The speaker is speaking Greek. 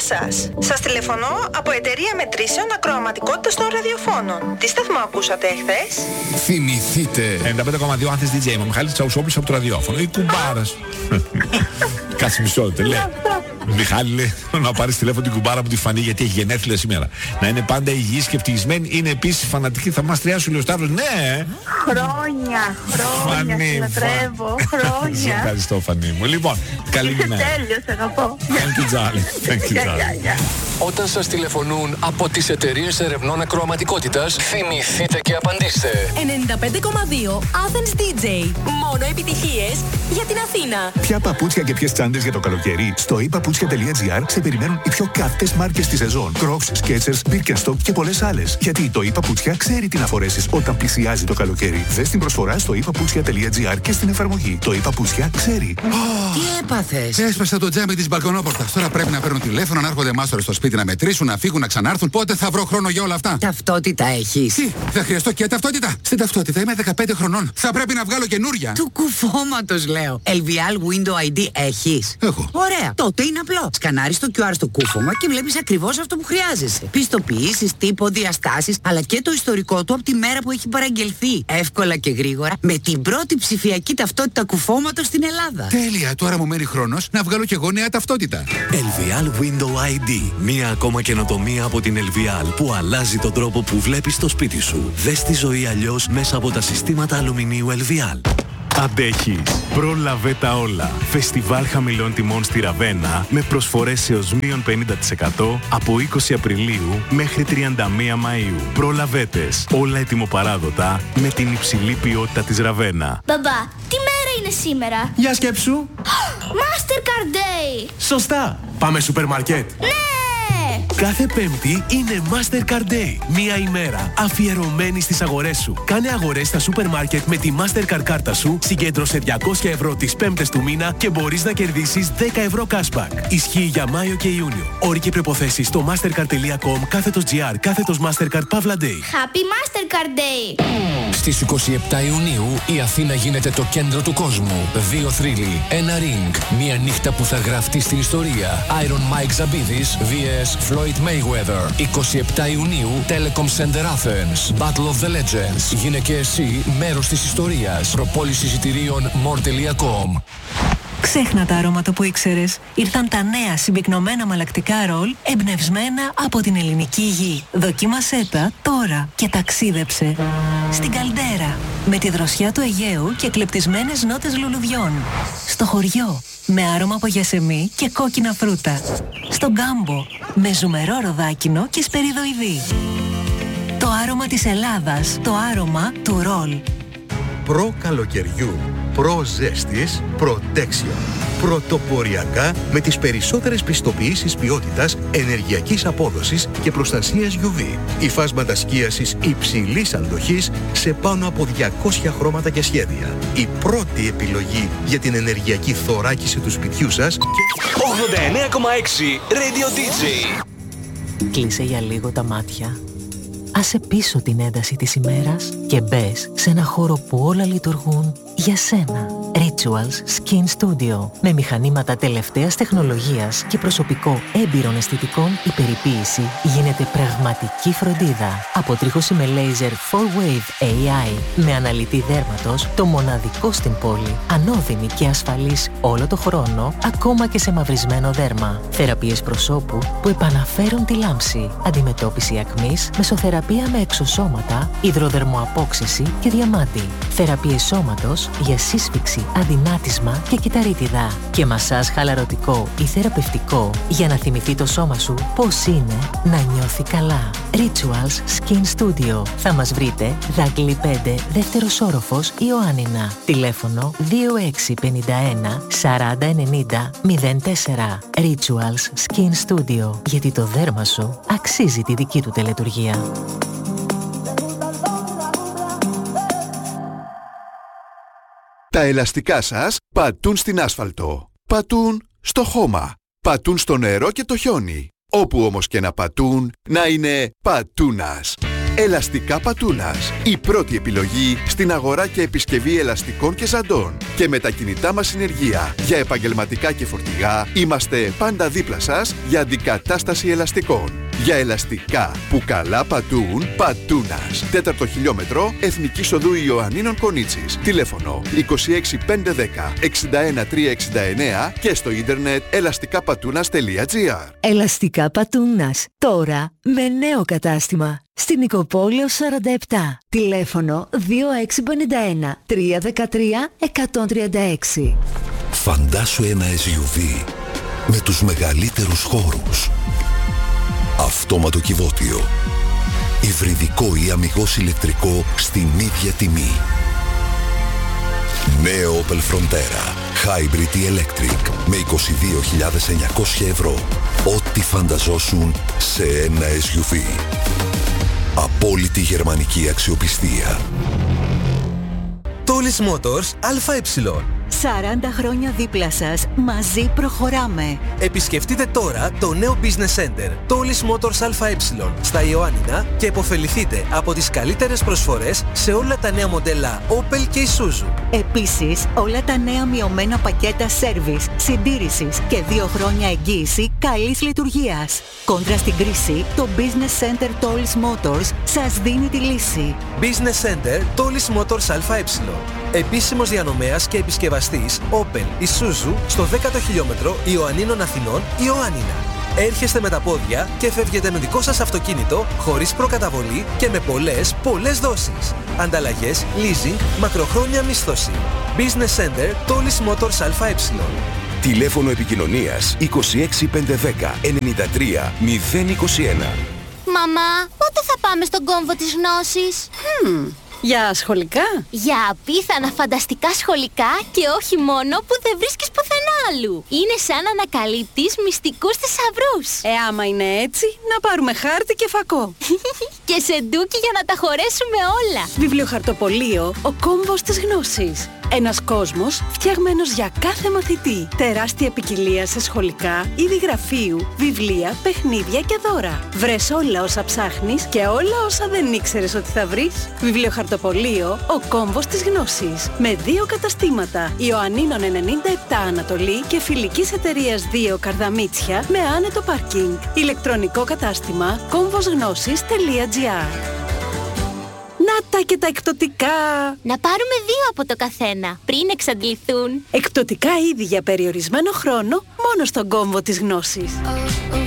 σας. Σας τηλεφωνώ από εταιρεία μετρήσεων ακροαματικότητας των ραδιοφώνων. Τι σταθμό ακούσατε εχθές? Θυμηθείτε. 95,2 Άνθες DJ. Είμαι ο Μιχάλης Τσαουσόπουλος από το ραδιόφωνο. Η κουμπάρας. Κάτσε μισό λεπτό, λέει. Μιχάλη, λέει, να πάρεις τηλέφωνο την κουμπάρα μου τη Φανή, γιατί έχει γενέθλια σήμερα. Να είναι πάντα υγιής και ευτυχισμένη. Είναι επίσης φανατική θαυμάστριά σου, λέει ο Σταύρος. Ναι! Χρόνια, Φανή, σε λατρεύω, χρόνια. Σε ευχαριστώ, Φανή μου. Λοιπόν, καλή ημέρα. Τέλειος, αγαπώ. Thank you, darling. Thank you, darling. Όταν σας τηλεφωνούν από τις εταιρείες ερευνών ακροαματικότητας, θυμηθείτε και απαντήστε. 95,2 Athens DJ. Μόνο επιτυχίες για την Αθήνα. Ποια παπούτσια και ποιες τσάντες για το καλοκαίρι? Στο epaputsια.gr σε περιμένουν οι πιο καυτές μάρκες της σεζόν. Crocs, Skechers, Birkenstock και πολλές άλλες. Γιατί το ePaputsια ξέρει τι να φορέσεις όταν πλησιάζει το καλοκαίρι. Δες την προσφορά στο epaputsια.gr και στην εφαρμογή. Το ePaputsια ξέρει. Τι έπαθες? Έσπασα το τζάμι της μπαλκονόπορτας. Τώρα πρέπει να παίρνουν τηλέφωνο, να έρχονται μάστορες στο σπίτι να μετρήσουν, να φύγουν, να ξανάρθουν. Πότε θα βρω χρόνο για όλα αυτά? Ταυτότητα έχεις? Τι, θα χρειαστώ και ταυτότητα? Στην ταυτότητα είμαι 15 χρονών. Θα πρέπει να βγάλω καινούρια. Του κουφώματος λέω. LVL Window ID έχεις? Έχω. Ωραία. Τότε είναι απλό. Σκανάρεις το QR στο κούφωμα και βλέπεις ακριβώς αυτό που χρειάζεσαι. Πιστοποιήσεις, τύπο, διαστάσεις, αλλά και το ιστορικό του από τη μέρα που έχει παραγγελθεί. Εύκολα και γρήγορα με την πρώτη ψηφιακή ταυτότητα κουφώματος στην Ελλάδα. Τέλεια. Τώρα μου μένει χρόνος να βγάλω και εγώ νέα ταυτότητα. LVL Window ID. Μία ακόμα καινοτομία από την LVL που αλλάζει τον τρόπο που βλέπεις το σπίτι σου. Δες τη ζωή αλλιώς μέσα από τα συστήματα αλουμινίου LVL. Αντέχεις. Πρόλαβε τα όλα. Φεστιβάλ χαμηλών τιμών στη Ραβένα με προσφορές έως μείον 50% από 20 Απριλίου μέχρι 31 Μαΐου. Προλαβέτες. Όλα ετοιμοπαράδοτα με την υψηλή ποιότητα της Ραβένα. Μπαμπά, τι μέρα είναι σήμερα? Για σκέψου. Mastercard Day. Σωστά. Πάμε σούπερ μάρκετ. Ναι! Κάθε Πέμπτη είναι Mastercard Day. Μία ημέρα αφιερωμένη στις αγορές σου. Κάνε αγορές στα σούπερ μάρκετ με τη Mastercard κάρτα σου, συγκέντρωσε 200 ευρώ τις πέμπτες του μήνα και μπορείς να κερδίσεις 10 ευρώ cashback. Ισχύει για Μάιο και Ιούνιο. Όροι και προϋποθέσεις στο mastercard.com/GR Mastercard Pavla Day. Happy Mastercard Day! Στις 27 Ιουνίου η Αθήνα γίνεται το κέντρο του κόσμου. 2 θρύλοι, ένα ring. Μια νύχτα που θα γραφτεί στην ιστορία. Iron Mike Zabidis vs Floyd Mayweather. 27 Ιουνίου Telecom Center Athens. Battle of the Legends. Γίνε και εσύ μέρος της ιστορίας. Προπόληση εισιτηρίων more.com. Ξέχνα τα αρώματα που ήξερες. Ήρθαν τα νέα συμπυκνωμένα μαλακτικά ρολ εμπνευσμένα από την ελληνική γη. Δοκίμασέ τα τώρα και ταξίδεψε στην Καλντέρα με τη δροσιά του Αιγαίου και κλεπτισμένες νότες λουλουδιών. Στο χωριό με άρωμα από γιασεμί και κόκκινα φρούτα. Στον Κάμπο με ζουμερό ροδάκινο και σπεριδοειδή. Το άρωμα της Ελλάδας, το άρωμα του ρολ. Προ καλοκαιριού, προ ζέστης, Protection. Πρωτοποριακά με τις περισσότερες πιστοποιήσεις ποιότητας, ενεργειακής απόδοσης και προστασίας UV. Υφάσματα σκίασης υψηλής αντοχής σε πάνω από 200 χρώματα και σχέδια. Η πρώτη επιλογή για την ενεργειακή θωράκιση του σπιτιού σας. 89,6 Radio DJ. Κλείσε για λίγο τα μάτια. Άσε πίσω την ένταση της ημέρας και μπες σε ένα χώρο που όλα λειτουργούν για σένα. Rituals Skin Studio. Με μηχανήματα τελευταίας τεχνολογίας και προσωπικό έμπειρων αισθητικών, η περιποίηση γίνεται πραγματική φροντίδα. Αποτρίχωση με laser 4-wave AI με αναλυτή δέρματος, το μοναδικό στην πόλη. Ανώδυνη και ασφαλής όλο το χρόνο, ακόμα και σε μαυρισμένο δέρμα. Θεραπείες προσώπου που επαναφέρουν τη λάμψη. Αντιμετώπιση ακμής, μεσοθεραπεία με εξωσώματα, υδροδερμοαπόξυση και διαμάτι. Θεραπείες σώματος για σύσφυξη, αδυνάτισμα και κυταρίτιδα. Και μασάζ χαλαρωτικό ή θεραπευτικό για να θυμηθεί το σώμα σου πώς είναι να νιώθει καλά. Rituals Skin Studio. Θα μας βρείτε Δάκλη 5, δεύτερος όροφος, Ιωάννινα. Τηλέφωνο 2651 4090 04. Rituals Skin Studio. Γιατί το δέρμα σου αξίζει τη δική του τελετουργία. Τα ελαστικά σας πατούν στην άσφαλτο, πατούν στο χώμα, πατούν στο νερό και το χιόνι. Όπου όμως και να πατούν, να είναι πατούνας. Ελαστικά Πατούνας. Η πρώτη επιλογή στην αγορά και επισκευή ελαστικών και ζαντών. Και με τα κινητά μας συνεργεία για επαγγελματικά και φορτηγά είμαστε πάντα δίπλα σας για αντικατάσταση ελαστικών. Για ελαστικά που καλά πατούν, Πατούνας. 4ο χιλιόμετρο, Εθνικής Οδού Ιωαννίνων Κονίτσης. Τηλέφωνο 26510 61369 και στο ίντερνετ ελαστικαπατούνας.gr. Ελαστικά Πατούνας. Τώρα με νέο κατάστημα. Στην Νικοπόλεως 47. Τηλέφωνο 2651 313 136. Φαντάσου ένα SUV με τους μεγαλύτερους χώρους. Αυτόματο κυβότιο. Υβριδικό ή αμιγώς ηλεκτρικό στην ίδια τιμή. Νέο Opel Frontera Hybrid ή Electric με 22.900 ευρώ. Ό,τι φανταζόσουν σε ένα SUV. Απόλυτη γερμανική αξιοπιστία. Tools Motors ΑΕ. 40 χρόνια δίπλα σας. Μαζί προχωράμε. Επισκεφτείτε τώρα το νέο Business Center Tools Motors ΑΕ στα Ιωάννινα και επωφεληθείτε από τις καλύτερες προσφορές σε όλα τα νέα μοντέλα Opel και Isuzu. Επίσης, όλα τα νέα μειωμένα πακέτα service, συντήρησης και 2 χρόνια εγγύηση καλής λειτουργίας. Κόντρα στην κρίση, το Business Center Tools Motors σας δίνει τη λύση. Business Center Tools Motors ΑΕ. Επίσημος διανομέας και επισκευαστής Opel Isuzu στο 10ο χιλιόμετρο Ιωαννίνων Αθηνών, Ιωάννινα. Έρχεστε με τα πόδια και φεύγετε με δικό σας αυτοκίνητο χωρίς προκαταβολή και με πολλές δόσεις. Ανταλλαγές, leasing, μακροχρόνια μίσθωση. Business Center Tools Motors ΑΕ. Τηλέφωνο επικοινωνίας 26510 93 021. Μαμά, πότε θα πάμε στον κόμβο της γνώσης? Για σχολικά? Για απίθανα φανταστικά σχολικά και όχι μόνο που δεν βρίσκεις πουθενά άλλου. Είναι σαν να ανακαλύπτεις μυστικούς θησαυρούς. Άμα είναι έτσι, να πάρουμε χάρτη και φακό. Και σεντούκι για να τα χωρέσουμε όλα. Βιβλιοχαρτοπωλείο, ο κόμβος της γνώσης. Ένας κόσμος φτιαγμένος για κάθε μαθητή. Τεράστια ποικιλία σε σχολικά, είδη γραφείου, βιβλία, παιχνίδια και δώρα. Βρες όλα όσα ψάχνεις και όλα όσα δεν ήξερες ότι θα βρεις. Βιβλιοχαρτοπωλείο, ο κόμβος της γνώσης. Με 2 καταστήματα. Ιωαννίνων 97 Ανατολή και Φιλικής Εταιρείας 2 Καρδαμίτσια με άνετο πάρκινγκ. Ηλεκτρονικό κατάστημα komvosgnosis.gr. Να τα και τα εκπτωτικά! Να πάρουμε 2 από το καθένα, πριν εξαντληθούν. Εκπτωτικά είδη για περιορισμένο χρόνο, μόνο στον κόμβο της γνώσης.